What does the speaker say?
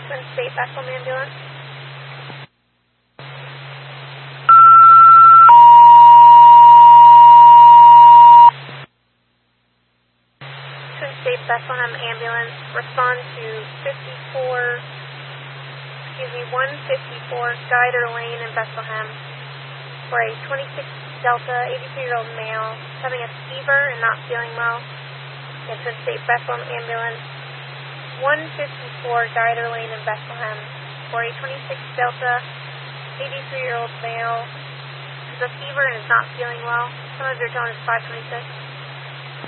Twin State Bethlehem Ambulance. Twin State Bethlehem Ambulance, respond to 154 Guider Lane in Bethlehem for a 26 Delta 83-year-old male having a fever and not feeling well. And Twin State Bethlehem Ambulance, 154 Guider Lane in Bethlehem for a 26 Delta 83-year-old male who has a fever and is not feeling well. Some of your tone is 526.